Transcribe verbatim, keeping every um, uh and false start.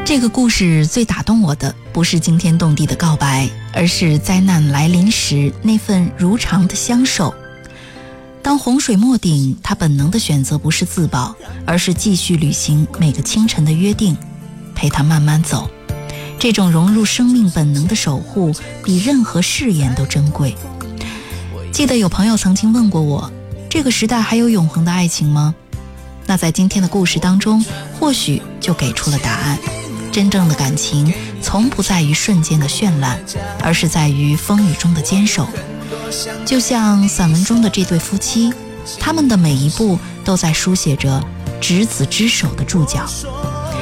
这个故事最打动我的不是惊天动地的告白，而是灾难来临时那份如常的相守。当洪水没顶，他本能的选择不是自保，而是继续履行每个清晨的约定，陪他慢慢走。这种融入生命本能的守护比任何誓言都珍贵。记得有朋友曾经问过我，这个时代还有永恒的爱情吗？那在今天的故事当中，或许就给出了答案。真正的感情从不在于瞬间的绚烂，而是在于风雨中的坚守。就像散文中的这对夫妻，他们的每一步都在书写着执子之手的注脚。